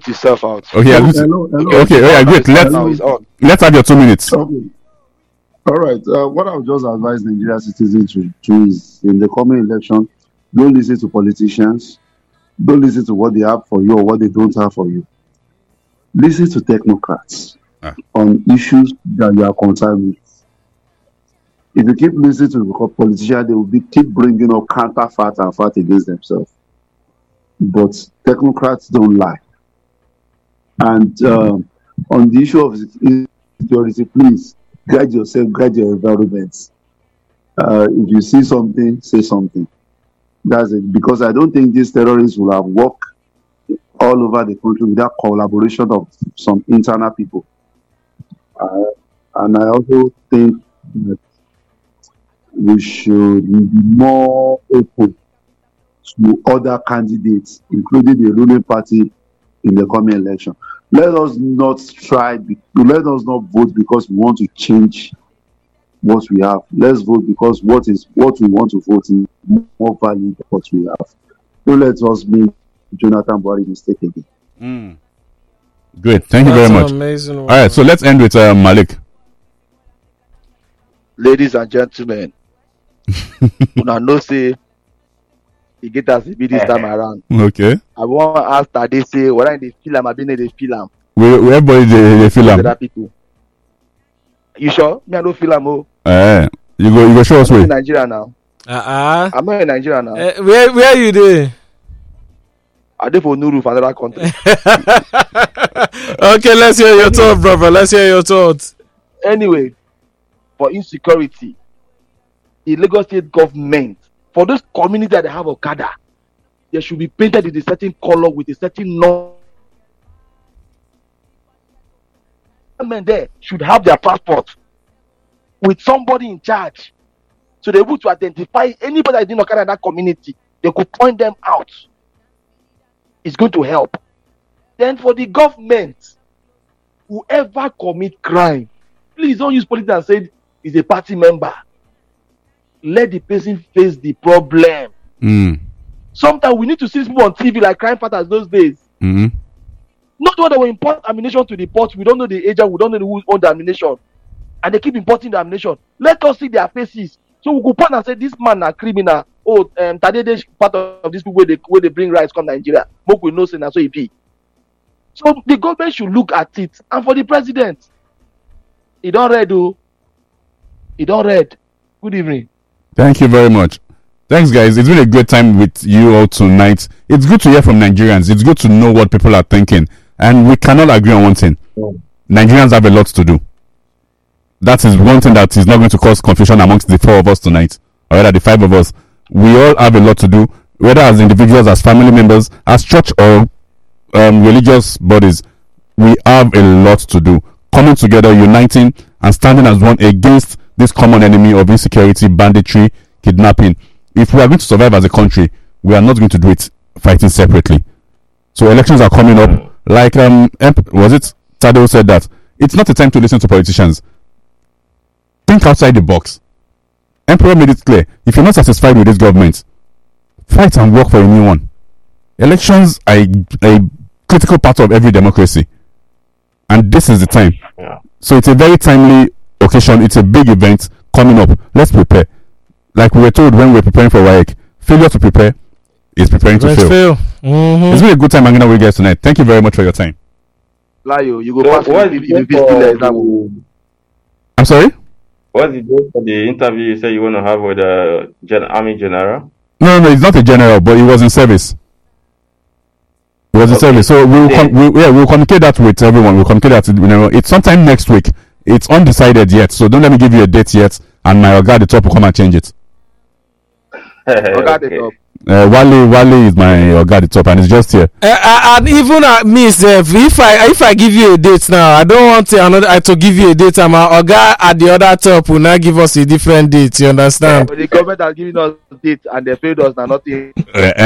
put yourself out. Okay, Hello. okay, yeah, great. Now it's on. Let's have your 2 minutes. Okay. All right. What I would just advise Nigerian citizens to do is in the coming election, don't listen to politicians. Don't listen to what they have for you or what they don't have for you. Listen to technocrats on issues that you are concerned with. If you keep listening to politicians, they will keep bringing up counterfeit and fat against themselves. But technocrats don't lie. And on the issue of security, please guide yourself, guide your environment. If you see something, say something. That's it. Because I don't think these terrorists will have worked all over the country without collaboration of some internal people. And I also think that we should be more open to other candidates, including the ruling party, in the coming election. Let us not vote because we want to change what we have. Let's vote because what we want to vote is more valid than what we have. Don't let us make Jonathan Buhari mistake again. Great, thank you very much. Amazing. All right, so let's end with Malik. Ladies and gentlemen, una know say e get as e be this time around. Okay. I want to ask Tade say whether they feel am, I been they feel am. Everybody they feel am. Other people. You sure? Me I don't feel am. Oh. You go show us I'm way. in Nigeria now. I'm not in Nigeria now. Where you there? I dey for Nuru for another country. Okay, let's hear your thoughts, brother. Let's hear your thoughts. Anyway, for insecurity, the Lagos State government, for those communities that they have Okada, they should be painted in a certain color with a certain norm. Men there should have their passport with somebody in charge, so they're able to identify anybody that is in Okada in that community. They could point them out. It's going to help. Then for the government, whoever commit crime, please don't use politics and say he's a party member. Let the person face the problem. Sometimes we need to see people on TV like crime fighters those days. Not when they will import ammunition to the port. We don't know the agent. We don't know who owned the ammunition. And they keep importing the ammunition. Let us see their faces. So we could point and say, this man a criminal. Oh, Tadede part of these people where they bring rights come Nigeria. But we know so it be. So the government should look at it. And for the president, he don't read. He don't read. Good evening. Thank you very much. Thanks, guys. It's been a great time with you all tonight. It's good to hear from Nigerians. It's good to know what people are thinking. And we cannot agree on one thing. Nigerians have a lot to do. That is one thing that is not going to cause confusion amongst the four of us tonight, or rather the five of us. We all have a lot to do, whether as individuals, as family members, as church or religious bodies. We have a lot to do. Coming together, uniting, and standing as one against this common enemy of insecurity, banditry, kidnapping. If we are going to survive as a country, we are not going to do it fighting separately. So elections are coming up. Like was it Tadeo said that it's not a time to listen to politicians. Think outside the box. Emperor made it clear. If you're not satisfied with this government, fight and work for a new one. Elections are a critical part of every democracy. And this is the time. So it's a very timely occasion. It's a big event coming up. Let's prepare. Like we were told when we were preparing for WAEC, failure to prepare is preparing to fail. It's been a good time hanging out with you guys tonight. Thank you very much for your time. Layo, you go pass if you still exam. I'm sorry? What's the date for the interview you say you want to have with the Army General? No, he's not a general, but he was in service. He was in service. So we'll communicate that with everyone. We'll communicate that it's sometime next week. It's undecided yet, so don't let me give you a date yet, and my Oga the top will come and change it. Oga the top. Wale is my Oga the top, and it's just here. And even me, if I give you a date now, I don't want to give you a date, and my Oga at the other top will now give us a different date. You understand? But the government has given us a date, and they failed us now. Nothing.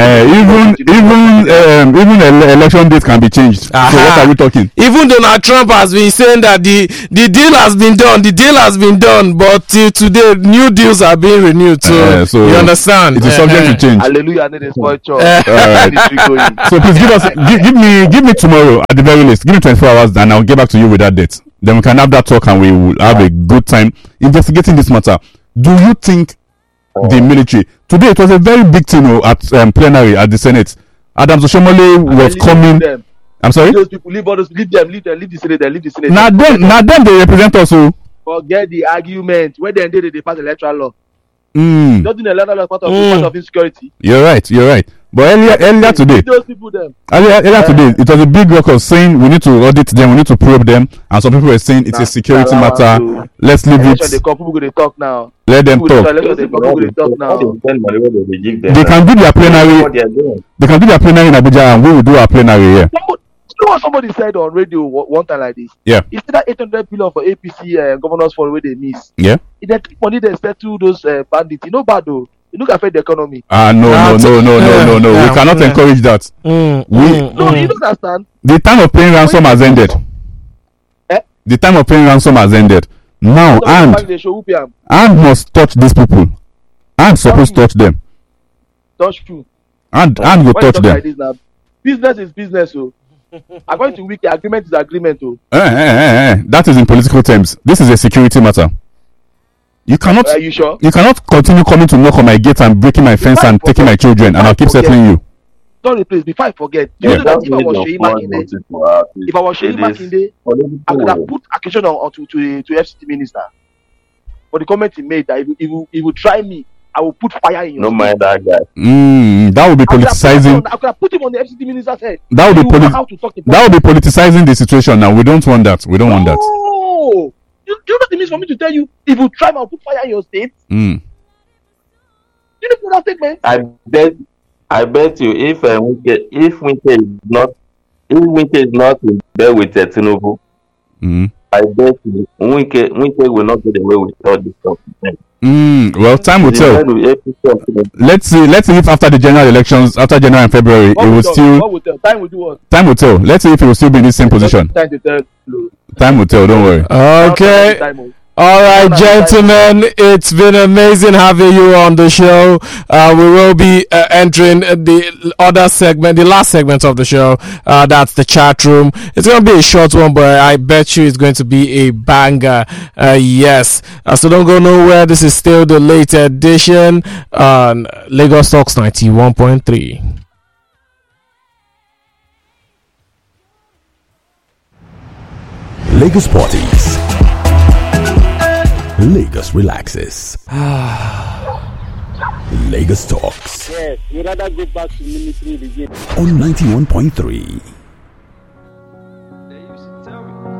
Even election date can be changed. So what are we talking? Even Donald Trump has been saying that the deal has been done. The deal has been done, but till today, new deals are being renewed. So you understand? It is subject to change. Hallelujah, need a spoil church. Alright. So please give me tomorrow at the very least. Give me 24 hours, and I'll get back to you with that date. Then we can have that talk, and we will have a good time investigating this matter. Do you think the military today? It was a very big thing at plenary at the Senate. Adams Oshomole was coming. Them. I'm sorry. Those people leave the Senate. Leave the Senate. Now them they represent us. So forget the argument. When they pass electoral law. Mm. Not doing electoral law is part of insecurity. You're right. But earlier today, Those people them. Earlier today, it was a big record saying we need to audit them, we need to probe them, and some people were saying it's a security matter. Let's leave it. People go to talk now. Let them talk. They can do their plenary. They can do their plenary in Abuja, and we will do our plenary here. You know what somebody said on radio one time like this? Yeah. It's that 800 billion for APC governors for where they miss. Yeah. If they take money, they settle those bandits. You know bad though. You look affect the economy. No. We cannot encourage that. No, you don't understand. The time of paying ransom has ended. The time of paying ransom has ended. Now, and must touch these people. And supposed to touch them. Touch you. And will touch them. Like this now? Business is business, so. According to Wiki, agreement is agreement, oh. That is in political terms. This is a security matter. You cannot. Are you sure? You cannot continue coming to knock on my gate and breaking my fence and taking my children, and I'll keep settling you. Sorry, please. Before I forget, do you know that if I was Sheyi Makinde, I could have put accusation on to FCT minister for the comment he made that if you try me, I will put fire in your. No mind that guy. That would be politicizing. I could have put him on the FCT minister's head. That would be politicizing the situation. Now we don't want that. We don't want that. Oh. You know what it means for me to tell you? If you try, I'll put fire in your state. You know that statement? I bet you if Winter is not in bed with Tinubu, I bet you Winter will not get away with all this stuff. Well, time will tell. Let's see if after the general elections, after January and February, it will still. Time will do what? Time will tell. Let's see if it will still be in the same position. Time will tell. Don't worry. Okay. All right, gentlemen, it's been amazing having you on the show. We will be entering the other segment, the last segment of the show. That's the chat room. It's going to be a short one, but I bet you it's going to be a banger. Yes. So don't go nowhere. This is still the late edition on Lagos Talks 91.3. Lagos parties. Lagos relaxes. Lagos talks. Yes, we'd rather go back to military again. On 91.3.